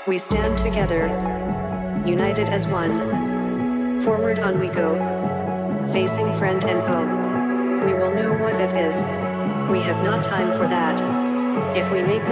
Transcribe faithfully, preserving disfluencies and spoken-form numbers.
We stand together, united as one. Forward on we go, facing friend and foe. We will know what it is. We have not time for that. If we make